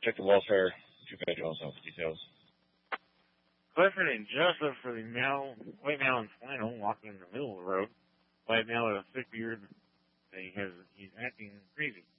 check the welfare. Two individuals with details. Clifford and Joseph for the white male in flannel walking in the middle of the road. White male with a thick beard. He's acting crazy.